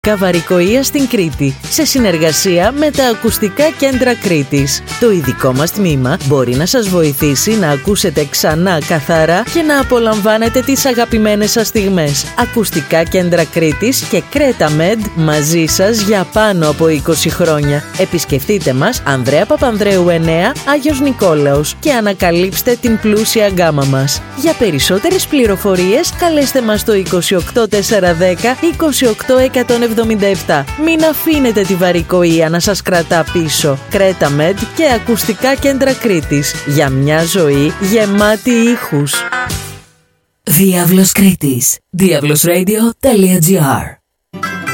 Βαρικοεία στην Κρήτη, σε συνεργασία με τα ακουστικά κέντρα Κρήτης. Το ειδικό μας τμήμα μπορεί να σας βοηθήσει να ακούσετε ξανά καθαρά και να απολαμβάνετε τις αγαπημένες σας στιγμές. Ακουστικά κέντρα Κρήτης και Κρέτα Med μαζί σας για πάνω από 20 χρόνια. Επισκεφτείτε μας Ανδρέα Παπανδρέου 9, Άγιος Νικόλαος και ανακαλύψτε την πλούσια γκάμα μας. Για περισσότερες πληροφορίες καλέστε μας στο 28410 28177. Μην αφήνετε τη βαρικοεία να σας κρατά πίσω. Κρέτα Med και ακουστικά κέντρα Κρήτης. Για μια ζωή γεμάτη ήχους. Διάβλος Κρήτης. Diavlosradio.gr